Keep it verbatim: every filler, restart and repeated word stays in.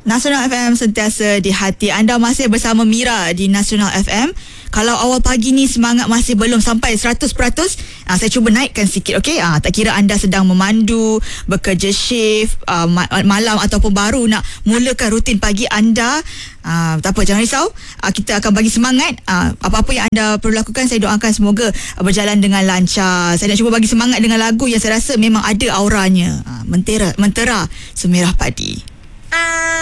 Nasional F M sentiasa di hati anda. Masih bersama Mira di Nasional F M. Kalau awal pagi ni semangat masih belum sampai seratus peratus, aa, saya cuba naikkan sikit, okey? Aa, tak kira anda sedang memandu, bekerja shift, aa, malam ataupun baru nak mulakan rutin pagi anda, aa, tak apa, jangan risau. Aa, kita akan bagi semangat. Aa, apa-apa yang anda perlu lakukan, saya doakan semoga berjalan dengan lancar. Saya nak cuba bagi semangat dengan lagu yang saya rasa memang ada auranya. Aa, mentera, mentera Semerah Padi.